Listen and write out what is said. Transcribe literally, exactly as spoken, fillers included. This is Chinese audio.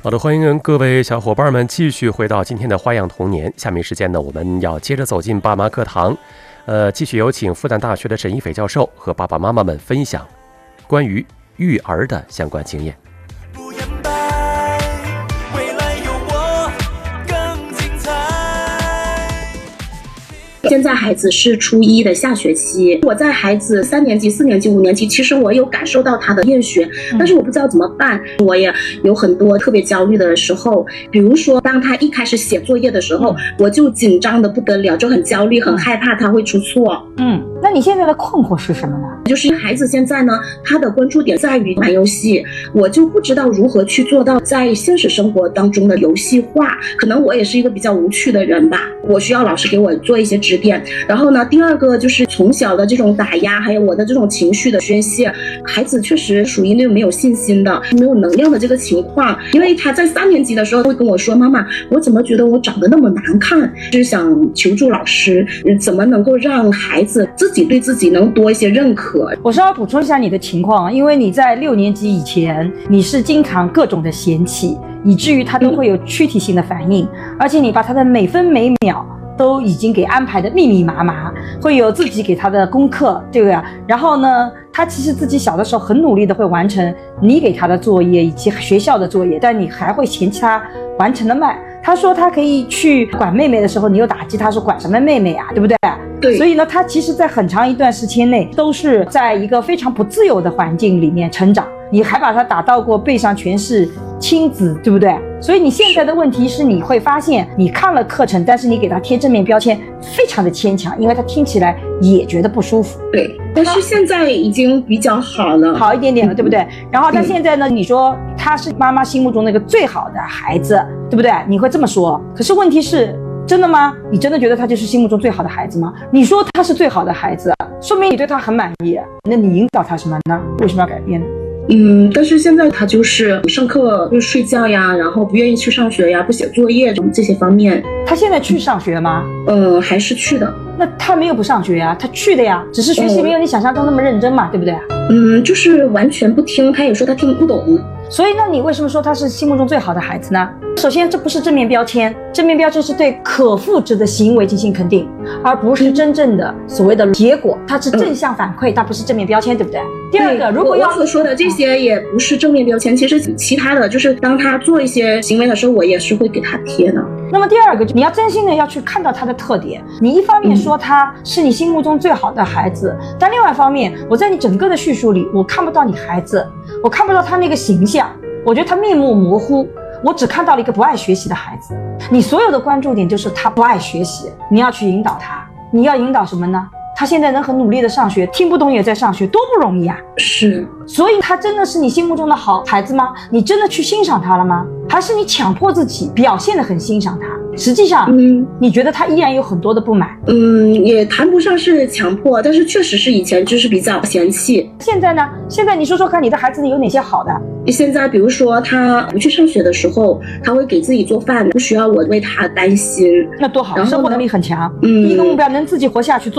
好的，欢迎各位小伙伴们继续回到今天的花样童年。下面时间呢，我们要接着走进爸妈课堂，呃，继续有请复旦大学的沈一斐教授和爸爸妈妈们分享关于育儿的相关经验。 现在孩子是初一的下学期，我在孩子三年级、四年级、五年级，其实我有感受到他的厌学，但是我不知道怎么办，我也有很多特别焦虑的时候。比如说，当他一开始写作业的时候，我就紧张的不得了，就很焦虑，很害怕他会出错。 嗯，那你现在的困惑是什么呢？ 就是孩子现在呢，他的关注点在于玩游戏，我就不知道如何去做到在现实生活当中的游戏化。可能我也是一个比较无趣的人吧，我需要老师给我做一些指点。然后呢，第二个就是从小的这种打压，还有我的这种情绪的宣泄，孩子确实属于那种没有信心的、没有能量的这个情况。因为他在三年级的时候会跟我说：“妈妈，我怎么觉得我长得那么难看？”就是想求助老师，怎么能够让孩子自己对自己能多一些认可。 我稍微补充一下你的情况，因为你在六年级以前，你是经常各种的嫌弃，以至于他都会有躯体性的反应，而且你把他的每分每秒都已经给安排的密密麻麻，会有自己给他的功课，对不对？然后呢，他其实自己小的时候很努力的会完成你给他的作业以及学校的作业，但你还会嫌弃他完成的慢。他说他可以去管妹妹的时候，你又打击他说管什么妹妹啊，对不对？ 对。 所以呢，他其实在很长一段时间内都是在一个非常不自由的环境里面成长。你还把他打到过背上全是亲子，对不对？所以你现在的问题是，你会发现你看了课程，但是你给他贴正面标签非常的牵强，因为他听起来也觉得不舒服。 对，但是现在已经比较好了， 好一点点了，对不对？然后他现在呢，你说他是妈妈心目中那个最好的孩子，对不对？你会这么说，可是问题是真的吗？你真的觉得他就是心目中最好的孩子吗？你说他是最好的孩子，说明你对他很满意，那你引导他什么呢？为什么要改变呢？ 嗯，但是现在他就是上课就睡觉呀，然后不愿意去上学呀，不写作业这些方面。 他现在去上学吗？ 呃，还是去的。 那他没有不上学呀，他去的呀，只是学习没有你想象中那么认真嘛，对不对？ 嗯，就是完全不听，他也说他听不懂。 所以那你为什么说他是心目中最好的孩子呢？首先，这不是正面标签，正面标签是对可复制的行为进行肯定，而不是真正的所谓的结果，它是正向反馈，它不是正面标签，对不对？第二个，如果要我所说的这些也不是正面标签，其实其他的就是当他做一些行为的时候，我也是会给他贴的。 那么第二个，你要真心的要去看到他的特点。你一方面说他是你心目中最好的孩子，嗯、但另外一方面，我在你整个的叙述里，我看不到你孩子，我看不到他那个形象，我觉得他面目模糊。我只看到了一个不爱学习的孩子，你所有的关注点就是他不爱学习，你要去引导他，你要引导什么呢？他现在能很努力的上学，听不懂也在上学，多不容易啊！ 是， 所以他真的是你心目中的好孩子吗？你真的去欣赏他了吗？还是你强迫自己表现得很欣赏他？实际上，嗯，你觉得他依然有很多的不满？ 嗯，也谈不上是强迫，但是确实是以前就是比较嫌弃。 现在呢？现在你说说看，你的孩子有哪些好的？ 现在比如说他不去上学的时候，他会给自己做饭，不需要我为他担心。 那多好，生活能力很强。 嗯， 第一个目标能自己活下去做。